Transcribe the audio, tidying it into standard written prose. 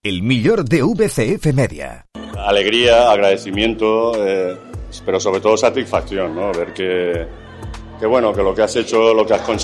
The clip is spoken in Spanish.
el millor de VCF Media. Alegría, agradecimiento, pero sobre todo satisfacción, ¿no? Ver que bueno, que lo que has hecho, lo que has conseguido